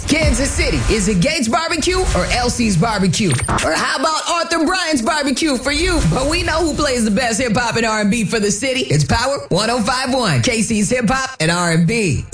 Kansas City, is it Gates Barbecue or Elsie's Barbecue? Or how about Arthur Bryant's Barbecue for you? But we know who plays the best hip-hop and R&B for the city. It's Power 105.1, KC's Hip Hop and R&B.